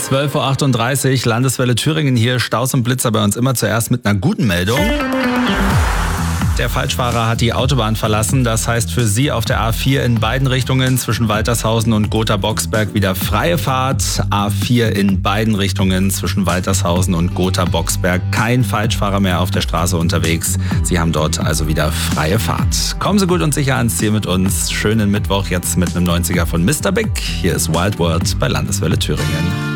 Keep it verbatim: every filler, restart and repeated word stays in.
zwölf Uhr achtunddreißig, Landeswelle Thüringen hier, Staus und Blitzer bei uns immer zuerst mit einer guten Meldung. Der Falschfahrer hat die Autobahn verlassen, das heißt für Sie auf der A vier in beiden Richtungen zwischen Waltershausen und Gotha-Boxberg wieder freie Fahrt. A vier in beiden Richtungen zwischen Waltershausen und Gotha-Boxberg, kein Falschfahrer mehr auf der Straße unterwegs. Sie haben dort also wieder freie Fahrt. Kommen Sie gut und sicher ans Ziel mit uns. Schönen Mittwoch jetzt mit einem neunziger von Mister Big. Hier ist Wild World bei Landeswelle Thüringen.